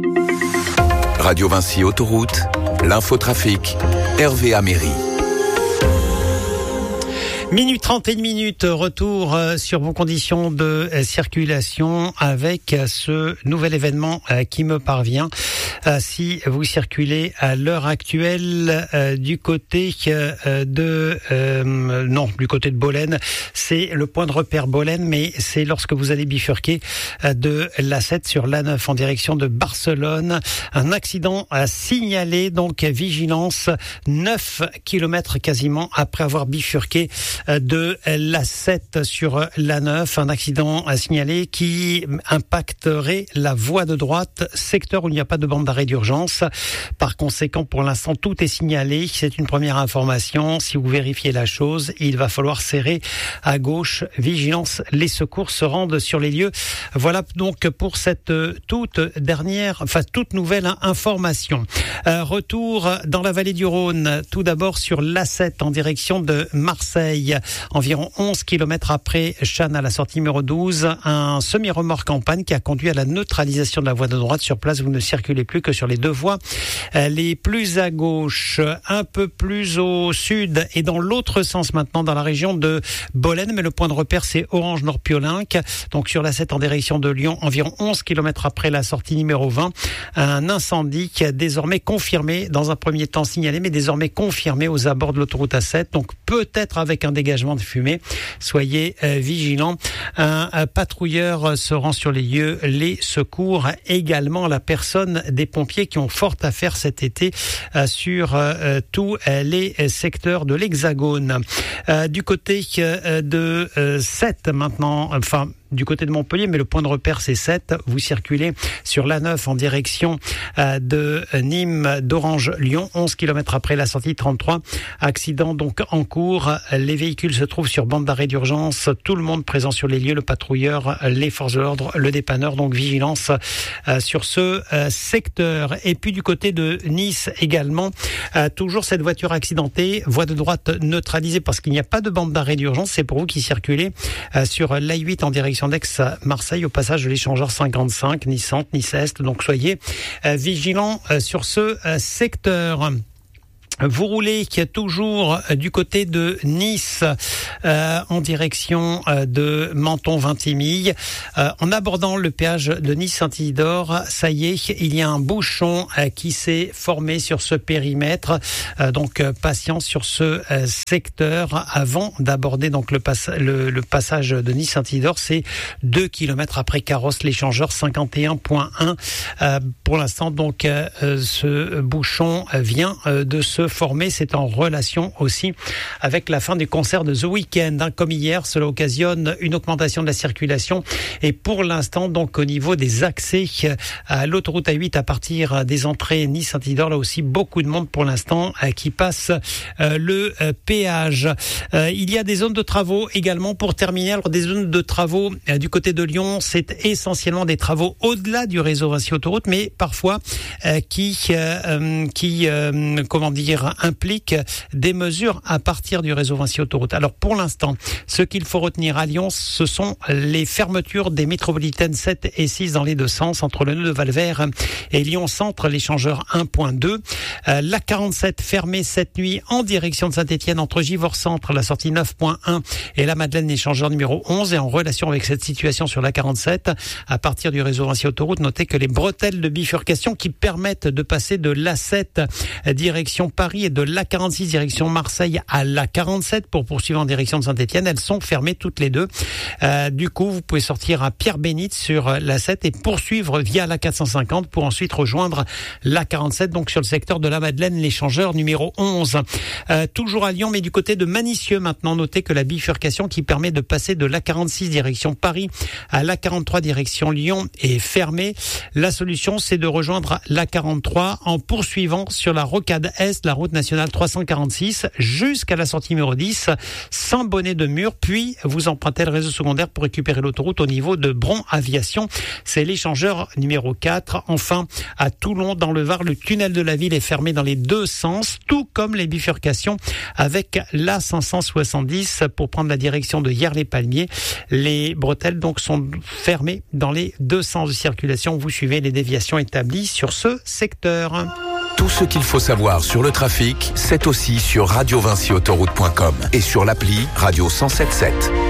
Radio Vinci Autoroute, l'infotrafic, Hervé Améry. Minute 31 retour sur vos conditions de circulation avec ce nouvel événement qui me parvient. Si vous circulez à l'heure actuelle du côté du côté de Bolène, c'est le point de repère Bolène, mais c'est lorsque vous allez bifurquer de l'A7 sur l'A9 en direction de Barcelone. Un accident à signaler, donc vigilance, 9 km quasiment après avoir bifurqué de l'A7 sur l'A9, un accident à signaler qui impacterait la voie de droite, secteur où il n'y a pas de bande d'arrêt d'urgence. Par conséquent, pour l'instant, tout est signalé. C'est une première information. Si vous vérifiez la chose, il va falloir serrer à gauche. Vigilance, les secours se rendent sur les lieux. Voilà donc pour cette toute nouvelle information. Retour dans la vallée du Rhône. Tout d'abord sur l'A7 en direction de Marseille. Environ 11 km après Channes à la sortie numéro 12, un semi-remorque en panne qui a conduit à la neutralisation de la voie de droite. Sur place, vous ne circulez plus que sur les deux voies les plus à gauche, un peu plus au sud et dans l'autre sens maintenant dans la région de Bolène, mais le point de repère c'est Orange-Nord-Piolenc. Donc sur l'A7 en direction de Lyon, environ 11 km après la sortie numéro 20, un incendie qui a désormais confirmé, dans un premier temps signalé, mais désormais confirmé aux abords de l'autoroute A7, donc peut-être avec un dégagement de fumée. Soyez vigilants. Un patrouilleur se rend sur les lieux, les secours également, la personne des pompiers qui ont fort à faire cet été sur tous les secteurs de l'Hexagone. Du côté de 7 maintenant, du côté de Montpellier, mais le point de repère c'est 7. Vous circulez sur l'A9 en direction de Nîmes, d'Orange-Lyon, 11 km après la sortie 33. Accident donc en cours. Les véhicules se trouvent sur bande d'arrêt d'urgence. Tout le monde présent sur les lieux, le patrouilleur, les forces de l'ordre, le dépanneur. Donc vigilance sur ce secteur. Et puis du côté de Nice également, toujours cette voiture accidentée, voie de droite neutralisée parce qu'il n'y a pas de bande d'arrêt d'urgence. C'est pour vous qui circulez sur l'A8 en direction d'Aix-Marseille au passage de l'échangeur 55, Nice-Centre, Nice-Est. Donc soyez vigilants sur ce secteur. Vous roulez qui est toujours du côté de Nice en direction de Menton-Vintimille. En abordant le péage de Nice-Saint-Isidore, ça y est, il y a un bouchon qui s'est formé sur ce périmètre. Donc patience sur ce secteur avant d'aborder donc le passage de Nice-Saint-Isidore. C'est 2 km après Carrosse, l'échangeur 51.1. Pour l'instant, donc ce bouchon vient de se former. C'est en relation aussi avec la fin du concert de The Weeknd. Comme hier, cela occasionne une augmentation de la circulation. Et pour l'instant, donc au niveau des accès à l'autoroute A8 à partir des entrées Nice-Saint-Isidore, là aussi beaucoup de monde pour l'instant qui passe le péage. Il y a des zones de travaux également pour terminer. Alors des zones de travaux du côté de Lyon, c'est essentiellement des travaux au-delà du réseau Vinci Autoroute, mais parfois qui implique des mesures à partir du réseau Vinci Autoroute. Alors pour l'instant, ce qu'il faut retenir à Lyon, ce sont les fermetures des métropolitaines 7 et 6 dans les deux sens, entre le nœud de Valvert et Lyon Centre, l'échangeur 1.2. La 47 fermée cette nuit en direction de Saint-Étienne entre Givors Centre, la sortie 9.1 et la Madeleine, l'échangeur numéro 11. Et en relation avec cette situation sur la 47, à partir du réseau Vinci Autoroute, notez que les bretelles de bifurcation qui permettent de passer de l'A7 direction Paris et de l'A46 direction Marseille à l'A47 pour poursuivre en direction de Saint-Étienne, elles sont fermées toutes les deux. Du coup, vous pouvez sortir à Pierre-Bénite sur l'A7 et poursuivre via l'A450 pour ensuite rejoindre l'A47, donc sur le secteur de la Madeleine, l'échangeur numéro 11. Toujours à Lyon, mais du côté de Manicieux maintenant, notez que la bifurcation qui permet de passer de l'A46 direction Paris à l'A43 direction Lyon est fermée. La solution, c'est de rejoindre l'A43 en poursuivant sur la rocade Est, la route nationale 346 jusqu'à la sortie numéro 10, sans bonnet de mur, puis vous empruntez le réseau secondaire pour récupérer l'autoroute au niveau de Bron Aviation. C'est l'échangeur numéro 4. Enfin, à Toulon, dans le Var, le tunnel de la ville est fermé dans les deux sens, tout comme les bifurcations avec la 570 pour prendre la direction de Hyères-les-Palmiers. Les bretelles donc sont fermées dans les deux sens de circulation. Vous suivez les déviations établies sur ce secteur. Tout ce qu'il faut savoir sur le trafic, c'est aussi sur radiovincyautoroute.com et sur l'appli Radio 107.7.